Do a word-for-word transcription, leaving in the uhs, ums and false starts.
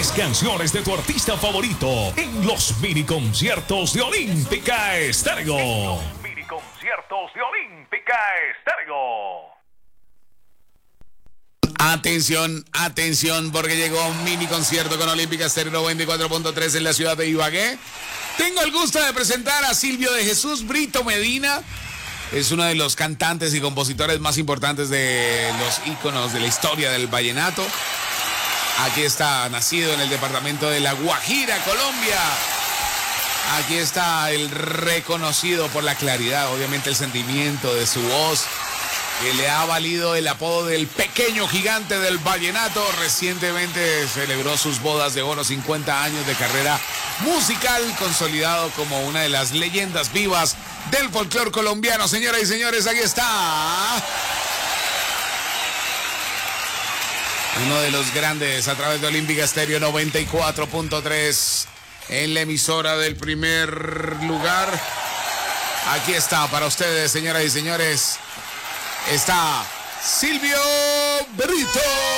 mejores canciones de tu artista favorito en los mini conciertos de Olímpica Estéreo. Los mini conciertos de Olímpica Estéreo. Atención, atención, porque llegó un mini concierto con Olímpica Estéreo noventa y cuatro punto tres en la ciudad de Ibagué. Tengo el gusto de presentar a Silvio de Jesús Brito Medina. Es uno de los cantantes y compositores más importantes de los íconos de la historia del vallenato. Aquí está, nacido en el departamento de La Guajira, Colombia. Aquí está el reconocido por la claridad, obviamente el sentimiento de su voz, que le ha valido el apodo del pequeño gigante del vallenato. Recientemente celebró sus bodas de oro, cincuenta años de carrera musical, consolidado como una de las leyendas vivas del folclore colombiano. Señoras y señores, aquí está uno de los grandes a través de Olímpica Estéreo noventa y cuatro punto tres en la emisora del primer lugar. Aquí está para ustedes, señoras y señores, está Silvio Brito.